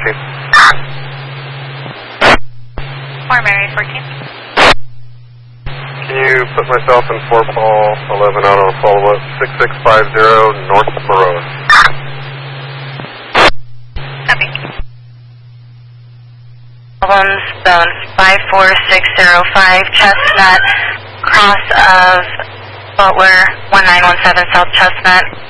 4 Mary 14. Can you put myself in 4 Paul 11 out on follow-up 6650 North Maroa? Copy. Problems zone 54605 Chestnut, cross of Butler 1917 South Chestnut.